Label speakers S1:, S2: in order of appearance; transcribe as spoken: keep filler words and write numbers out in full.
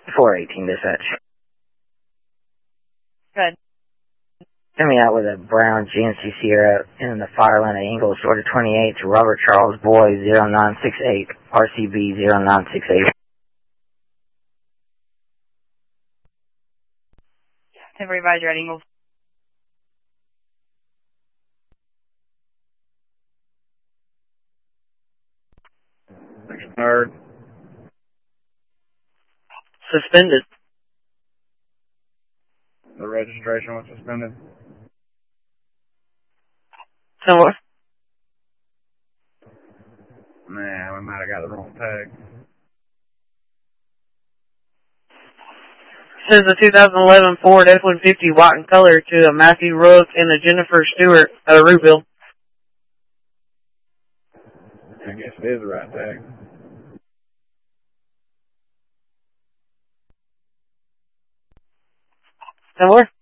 S1: four eighteen dispatch.
S2: Good.
S1: Send me out with a brown G M C Sierra in the fire lane at Ingalls, Georgia twenty-eight to Robert Charles Boy zero nine six eight, R C B zero nine six eight.
S2: Supervisor at Ingalls.
S3: Expired.
S2: Suspended.
S3: The registration was suspended.
S2: So what?
S3: Nah, we might have got the wrong tag.
S2: Says the two thousand eleven Ford F one fifty white in color to a Matthew Rook and a Jennifer Stewart, uh, Rubil.
S3: I guess it is the right tag.
S2: So what?